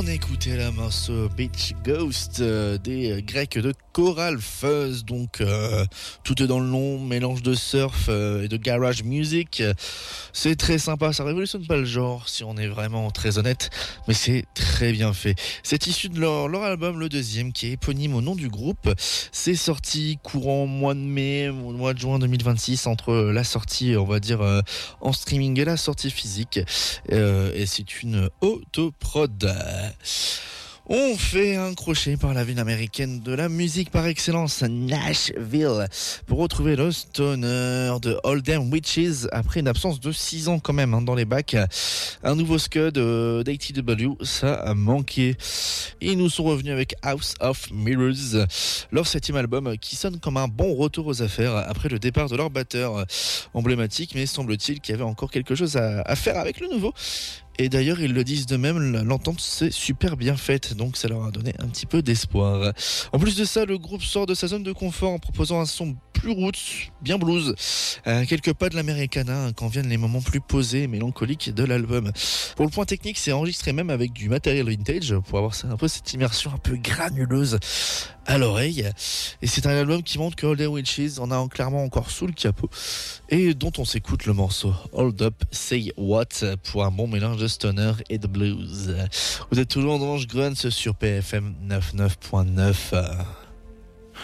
On a écouté la morceau Beach Ghost des Grecs de Choral Fuzz, donc tout est dans le nom, mélange de surf et de garage music. C'est très sympa, ça révolutionne pas le genre si on est vraiment très honnête, mais c'est très bien fait. C'est issu de leur album, le deuxième, qui est éponyme au nom du groupe. C'est sorti courant mois de mai, mois de juin 2026, entre la sortie, on va dire, en streaming et la sortie physique. Et c'est une autoprod. On fait un crochet par la ville américaine de la musique par excellence, Nashville, pour retrouver le stoner de All Them Witches après une absence de 6 ans quand même dans les bacs. Un nouveau scud d'ATW, ça a manqué. Ils nous sont revenus avec House of Mirrors, leur 7e album qui sonne comme un bon retour aux affaires après le départ de leur batteur emblématique, mais semble-t-il qu'il y avait encore quelque chose à faire avec le nouveau. Et d'ailleurs, ils le disent de même, l'entente s'est super bien faite, donc ça leur a donné un petit peu d'espoir. En plus de ça, le groupe sort de sa zone de confort en proposant un son plus roots, bien blues, quelques pas de l'Americana quand viennent les moments plus posés et mélancoliques de l'album. Pour le point technique, c'est enregistré même avec du matériel vintage pour avoir un peu cette immersion un peu granuleuse à l'oreille. Et c'est un album qui montre que All the Witches en a clairement encore sous le capot et dont on s'écoute le morceau Hold Up, Say What pour un bon mélange de stoner et de blues. Vous êtes toujours en Orange Grunts sur PFM 99.9.